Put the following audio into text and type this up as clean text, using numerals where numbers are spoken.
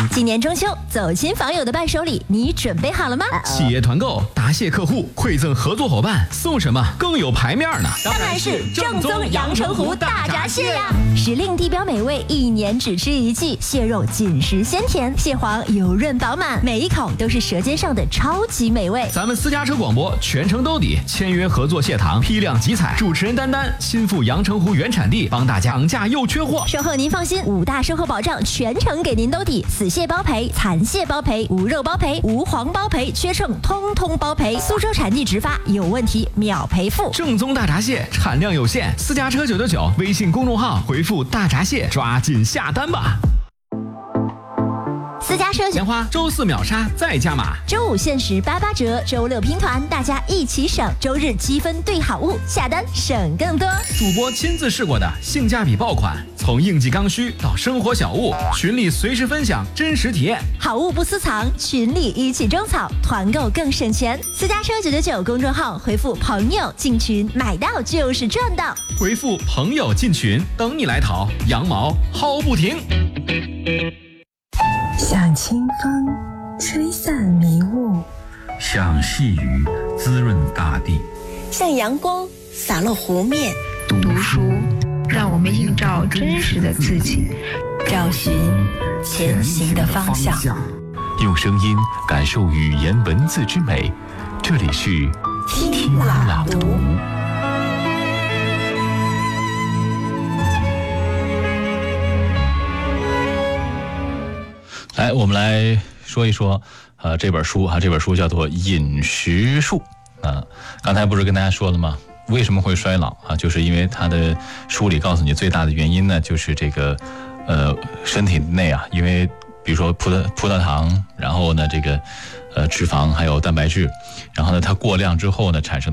今年中秋，走亲访友的伴手礼，你准备好了吗？ 企业团购，答谢客户，馈赠合作伙伴，送什么更有排面呢？ 当然是正宗阳澄湖大闸蟹呀！时令地标美味，一年只吃一季，蟹肉紧实鲜甜，蟹黄油润饱满，每一口都是舌尖上的超级美味。 咱们私家车广播全程兜底，签约合作蟹塘，批量集采，主持人丹丹亲赴阳澄湖原产地，帮大家涨价又缺货。 售后您放心，5大售后保障全程给您兜底，死蟹包赔，残蟹包赔，无肉包赔，无黄包赔，缺秤通通包赔。苏州产地直发，有问题秒赔付。 正宗大闸蟹产量有限，私家车999微信公众号回复大闸蟹，抓紧下单吧。 私家车莲花周4秒杀再加码， 周5限时88折，周6拼团，大家一起省，周日积分兑好物，下单省更多。 主播亲自试过的性价比爆款，从应季刚需到生活小物，群里随时分享真实体验， 好物不私藏，群里一起种草，团购更省钱。私家车999公众号回复朋友进群，买到就是赚到。 回复朋友进群，等你来淘，羊毛薅不停。 像清风吹散迷雾， 像细雨滋润大地， 像阳光洒落湖面。 读书让我们映照真实的自己， 找寻前行的方向。 用声音感受语言文字之美，这里是听朗读。 来，我们来说一说，这本书这本书叫做《饮食术》刚才不是跟大家说了吗？为什么会衰老就是因为它的书里告诉你最大的原因呢，就是这个身体内因为比如说葡萄糖，然后呢这个脂肪还有蛋白质，然后呢它过量之后呢产生